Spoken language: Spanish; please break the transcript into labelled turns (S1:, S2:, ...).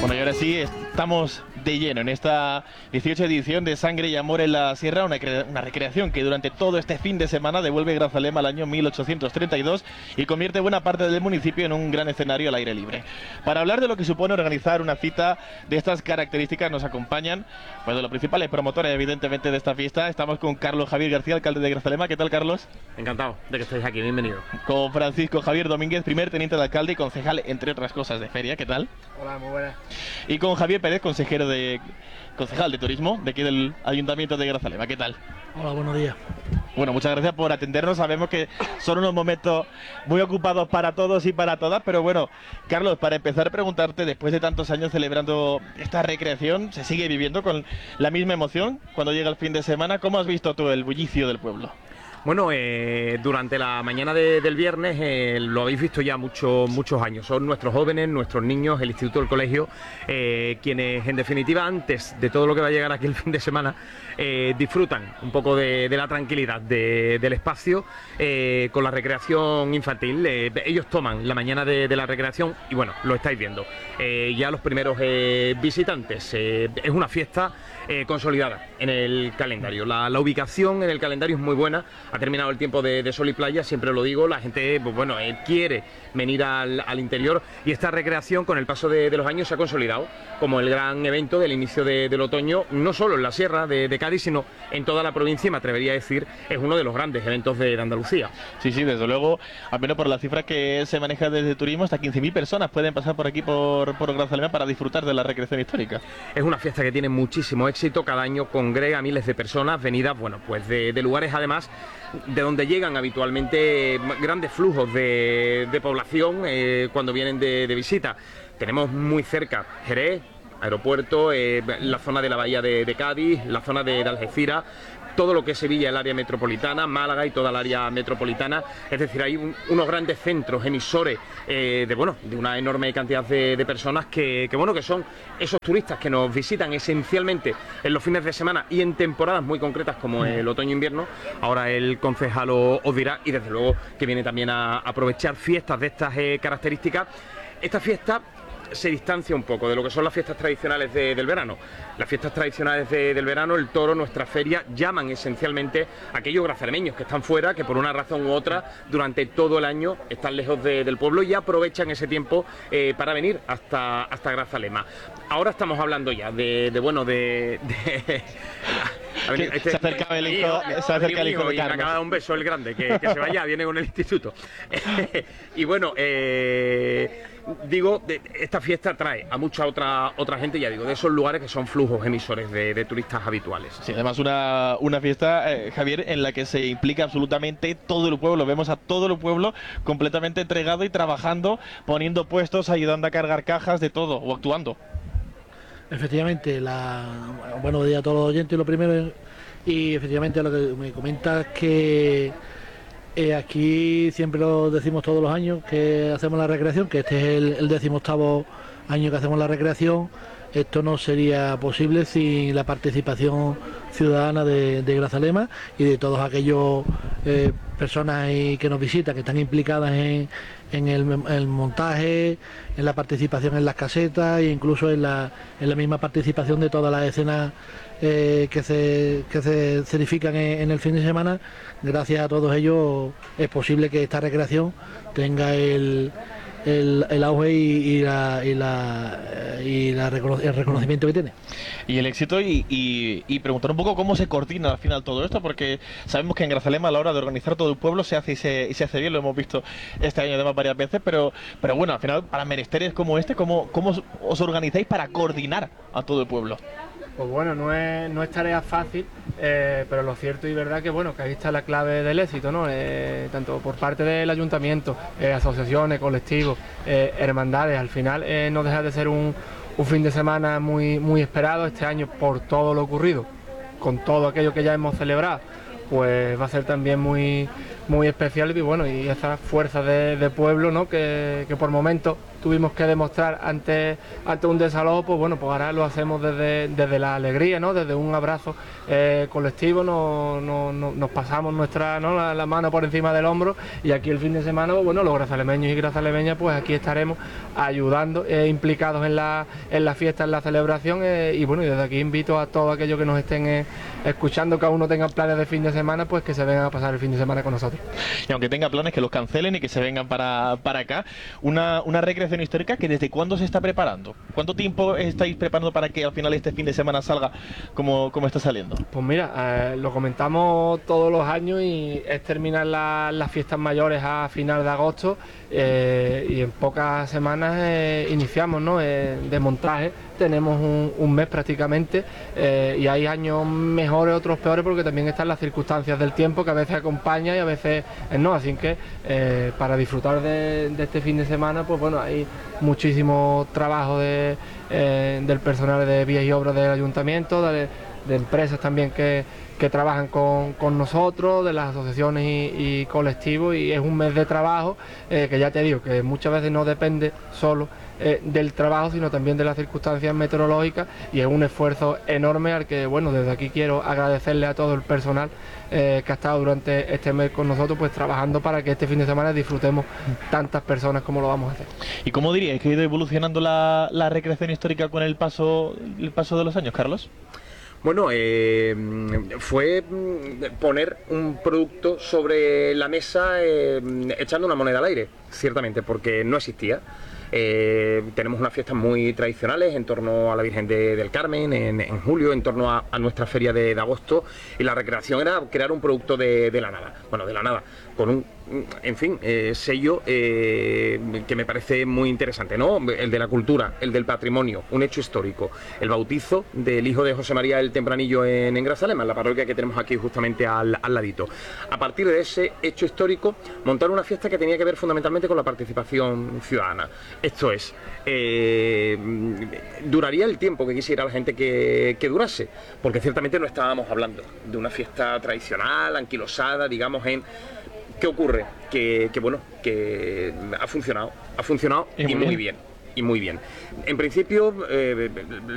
S1: Bueno, y ahora sí, estamos de lleno en esta 18 edición de Sangre y Amor en la Sierra, una recreación que durante todo este fin de semana devuelve Grazalema al año 1832 y convierte buena parte del municipio en un gran escenario al aire libre. Para hablar de lo que supone organizar una cita de estas características nos acompañan, pues, de los principales promotores evidentemente de esta fiesta. Estamos con Carlos Javier García, alcalde de Grazalema. ¿Qué tal, Carlos?
S2: Encantado de que estéis aquí, bienvenido.
S1: Con Francisco Javier Domínguez, primer teniente de alcalde y concejal, entre otras cosas, de feria. ¿Qué tal?
S3: Hola, muy buenas.
S1: Y con Javier Pérez, concejal de turismo de aquí del Ayuntamiento de Grazalema. ¿Qué tal?
S4: Hola, buenos días.
S1: Bueno, muchas gracias por atendernos. Sabemos que son unos momentos muy ocupados para todos y para todas, pero bueno, Carlos, para empezar, preguntarte, después de tantos años celebrando esta recreación, ¿se sigue viviendo con la misma emoción cuando llega el fin de semana? ¿Cómo has visto tú el bullicio del pueblo?
S2: Bueno, durante la mañana del viernes lo habéis visto ya muchos años. Son nuestros jóvenes, nuestros niños, el instituto, el colegio, quienes en definitiva antes de todo lo que va a llegar aquí el fin de semana disfrutan un poco de la tranquilidad del espacio con la recreación infantil. Ellos toman la mañana de la recreación y bueno, lo estáis viendo. Ya los primeros visitantes. Es una fiesta consolidada en el calendario. La ubicación en el calendario es muy buena. Ha terminado el tiempo de sol y playa, siempre lo digo, la gente pues bueno, quiere venir al interior y esta recreación con el paso de los años se ha consolidado como el gran evento del inicio del otoño, no solo en la sierra de Cádiz, sino en toda la provincia, y me atrevería a decir, es uno de los grandes eventos de Andalucía.
S1: Sí, desde luego, al menos por las cifras que se maneja desde turismo, hasta 15.000 personas pueden pasar por aquí por Grazalema para disfrutar de la recreación histórica.
S2: Es una fiesta que tiene muchísimo éxito, cada año congrega miles de personas venidas, bueno, pues de lugares además de donde llegan habitualmente grandes flujos de población cuando vienen de visita. Tenemos muy cerca Jerez, aeropuerto, la zona de la bahía de Cádiz, la zona de Algeciras, todo lo que es Sevilla, el área metropolitana, Málaga y toda el área metropolitana. Es decir, hay unos grandes centros emisores de una enorme cantidad de personas que son esos turistas que nos visitan esencialmente en los fines de semana y en temporadas muy concretas como el otoño-invierno. Ahora el concejal os dirá, y desde luego que viene también a aprovechar fiestas de estas características. Esta fiesta se distancia un poco de lo que son las fiestas tradicionales del verano. Las fiestas tradicionales del verano, el toro, nuestra feria, llaman esencialmente a aquellos grazalemeños que están fuera, que por una razón u otra durante todo el año están lejos del pueblo y aprovechan ese tiempo para venir hasta Grazalema. Ahora estamos hablando ya de
S1: se acerca el hijo de
S2: y me acaba de dar un beso el grande, que se vaya, viene con el instituto. Y bueno, digo, esta fiesta trae a mucha otra gente, ya digo, de esos lugares que son flujos emisores de turistas habituales.
S1: Sí, además una fiesta, Javier, en la que se implica absolutamente todo el pueblo. Vemos a todo el pueblo completamente entregado y trabajando, poniendo puestos, ayudando a cargar cajas, de todo, o actuando.
S4: Efectivamente, buenos días a todos los oyentes, lo primero, y efectivamente lo que me comentas que aquí siempre lo decimos todos los años que hacemos la recreación, que este es el 18º año que hacemos la recreación. Esto no sería posible sin la participación ciudadana de Grazalema y de todos aquellos personas que nos visitan, que están implicadas en el montaje, en la participación en las casetas e incluso en la misma participación de todas las escenas que se escenifican en el fin de semana. Gracias a todos ellos es posible que esta recreación tenga el auge y el reconocimiento que tiene.
S1: Y el éxito y preguntar un poco cómo se coordina al final todo esto, porque sabemos que en Grazalema a la hora de organizar todo el pueblo se hace y se hace bien, lo hemos visto este año además varias veces, pero bueno, al final para menesteres como este, ¿cómo os organizáis para coordinar a todo el pueblo?
S3: Pues bueno, no es tarea fácil, pero lo cierto y verdad que bueno, que ahí está la clave del éxito, ¿no? Tanto por parte del ayuntamiento, asociaciones, colectivos, hermandades. Al final no deja de ser un fin de semana muy esperado este año por todo lo ocurrido, con todo aquello que ya hemos celebrado, pues va a ser también muy especial. Y bueno, y esa fuerza de pueblo, ¿no? que por momentos tuvimos que demostrar ante un desalojo, pues bueno, pues ahora lo hacemos desde la alegría, ¿no? Desde un abrazo colectivo, nos pasamos la mano por encima del hombro, y aquí el fin de semana, pues bueno, los grazalemeños y grazalemeñas, pues aquí estaremos ayudando, implicados en la fiesta, en la celebración, y bueno, y desde aquí invito a todos aquellos que nos estén escuchando, que aún no tengan planes de fin de semana, pues que se vengan a pasar el fin de semana con nosotros.
S1: Y aunque tenga planes, que los cancelen y que se vengan para acá. Una recreación histórica que ¿desde cuándo se está preparando? ¿Cuánto tiempo estáis preparando para que al final este fin de semana salga como está saliendo?
S3: Pues mira, lo comentamos todos los años, y es terminar las fiestas mayores a final de agosto, y en pocas semanas iniciamos, ¿no? De montaje. Tenemos un mes prácticamente, y hay años mejores, otros peores, porque también están las circunstancias del tiempo, que a veces acompaña y a veces no, así que para disfrutar de este fin de semana, pues bueno, hay muchísimo trabajo del personal de vías y obras del ayuntamiento, de empresas también que trabajan con nosotros, de las asociaciones y colectivos, y es un mes de trabajo que ya te digo, que muchas veces no depende solo del trabajo, sino también de las circunstancias meteorológicas, y es un esfuerzo enorme al que, bueno, desde aquí quiero agradecerle a todo el personal que ha estado durante este mes con nosotros, pues trabajando para que este fin de semana disfrutemos tantas personas como lo vamos a hacer.
S1: ¿Y cómo diríais que ha ido evolucionando la recreación histórica con el paso de los años, Carlos?
S2: Bueno, fue poner un producto sobre la mesa echando una moneda al aire, ciertamente, porque no existía. Tenemos unas fiestas muy tradicionales en torno a la Virgen del Carmen en julio, en torno a nuestra feria de agosto, y la recreación era crear un producto de la nada, bueno, de la nada, con un, en fin, sello que me parece muy interesante, ¿no? El de la cultura, el del patrimonio, un hecho histórico, el bautizo del hijo de José María el Tempranillo en Grazalema, en la parroquia que tenemos aquí justamente al ladito. A partir de ese hecho histórico, montar una fiesta que tenía que ver fundamentalmente con la participación ciudadana. Esto es, duraría el tiempo que quisiera la gente que durase, porque ciertamente no estábamos hablando de una fiesta tradicional, anquilosada, digamos, ¿qué ocurre? Que bueno, que ha funcionado y muy bien. En principio,